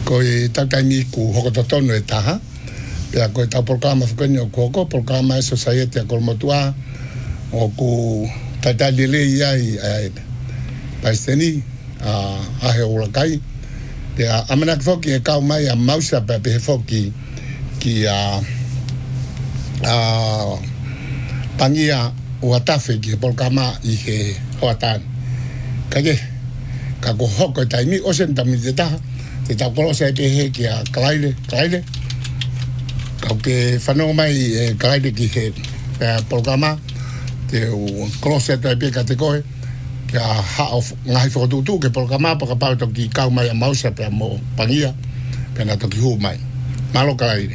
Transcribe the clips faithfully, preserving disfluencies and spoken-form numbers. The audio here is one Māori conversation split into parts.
ko e tataimi ku hokototonu e taha. Pea ko e tau programa whukeni o koko, programa e society a Kolomotua, o ku tatali le iai ai paisteni, a ahe urakai. Pea amanak foki e kau mai a mausa pea pehe foki ki a a pangia uatafe ki programa i he hoatan. Kage, ka ko hoko e taimi, o sen tami te taha, te tau kolo se te he ki a kalaile, kalaile, kau ke whanau mai e kalaile ki he programa, te u kolo se te pia ka te koe, ki a hao ngahi whakatutu ke programa, pakapau to ki kau mai a mausa pia mo pangia, pia na to ki hu mai. Malo kalaile.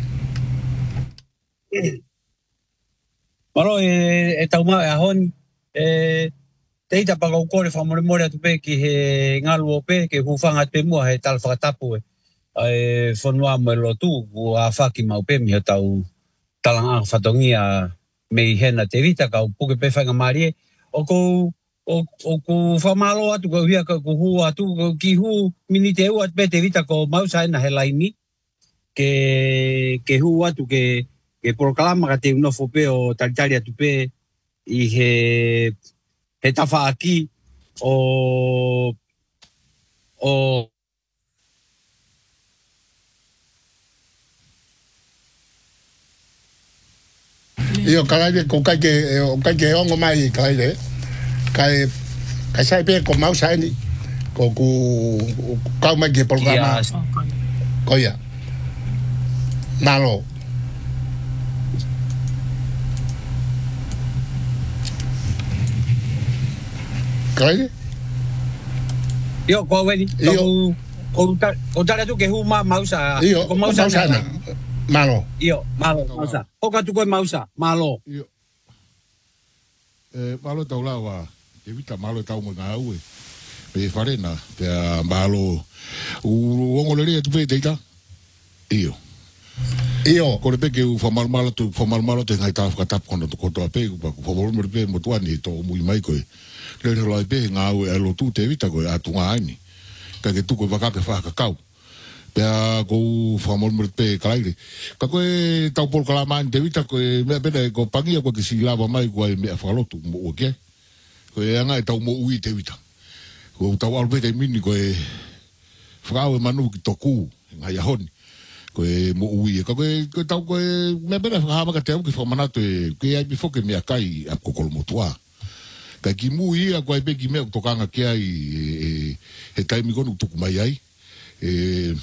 Malo e, e tau mai a honi, e teita paka ukore whamore more atu pe ki he ngalu o pe, ke hufanga te mua he tala whakatapu e, e whanua mo e lotu, u a whaki mau pe mi he tau talanga whatongia me i hena te rita, kau puke pe whainga marie, o kou, o, o ku whamalo atu, kau hia kau hu atu, ki hu mini te ua pe te rita, ko mausa ena he laimi, ke, ke hu atu, ke, ke proklama ka te unofo pe o taritari atu pe, i he, he tafa aki, o, o, Io kalaile ko kai ke o kai ke ongo mai kalaile. Kai kai sai pe ko mau sai ni. Ko ku kau mai ke programa. Ko ya. Malo. Kalaile? Io ko vedi. Io ko ta ko ta tu ke hu ma mausa. Io ko mausa na. Malo. Io, malo, mausa. Oka tu koe mausa, malo. Io. Eh, malo tau lawa. E vita malo tau mo ngā ue. Pe wharena, pe malo. U ongo le rea tu pe teita? Io. Io. Kore pe ke u whamal malo tu, whamal malo te ngai tā whakatap kono tu kotoa pe, ku paku whamal malo pe mo tuani tō mui mai koe. Le re lai pe ngā ue alo tu te vita koe atu ngā aini. Ka ke tu koe wakake whakakau. Pea kou whamolmur pe kalaire. Ka koe tau pol kalamani te wita koe mea pena ko pangia koe ki si lava mai koe mea whakalotu mo ua kia. Koe anga e tau mo ui te wita. Koe tau alpe te mini koe whakao e manu ki toku ngai ahoni. Koe mo ui e ka koe, koe tau koe mea pena whakahamaka te au ki whamanatu e koe ai bifoke mea kai a kokolo motua. Ka ki mu ia koe pe ki mea tokanga kia i e, he taimi konu tuku mai ai. E...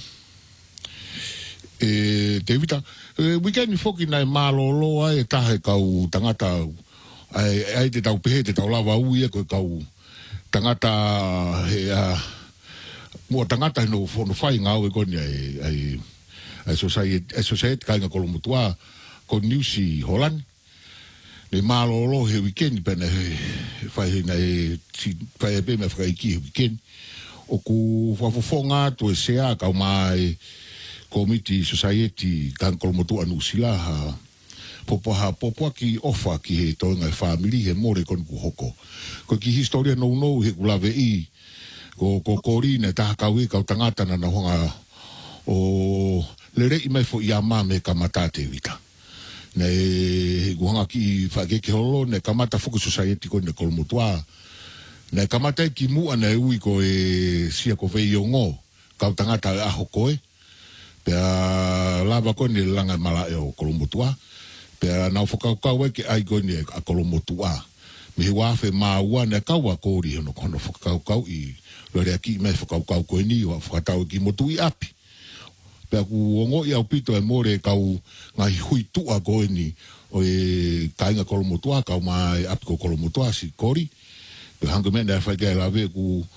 e te vita e weekend foki nai malolo ai tahe kau tangata ai ai te tau pehe te tau lava ui e ko kau tangata he a mo tangata no fono fai nga o koni ai ai ai society ai society ka nga Kolomotua ko Niusi Holland le malolo he weekend pena he fai nai si fai be me fai ki weekend o ku fafofonga to sea ka mai Committee Society kan Kolomotua nusila ha popo ha popo ki ofa ki he tonga family he more kon ku hoko ko ki historia no no he kulave i ko ko korina ta ka wi ka tangata na honga o le rei mai fo ia mame kamata te vita ne guanga ki fa ke ke holo ne kamata Focus Society ko ne Kolomotua ne kamata ki mu ana ui ko e sia ko ve yongo ka tangata a hoko e pea lava ko ni langa mala e o Kolomotua pea na foka ka we ki ai ko ni a Kolomotua mi wa fe ma wa ne ka wa ko ri no kono foka ka i lo re ki me foka ka ko ni wa foka ta ki motu i api pea ku ongo i au pito e more ka u ngai hui tu a ko ni o e ka nga Kolomotua ka mai api ko Kolomotua si kori pe hango me na fa ke la ve ku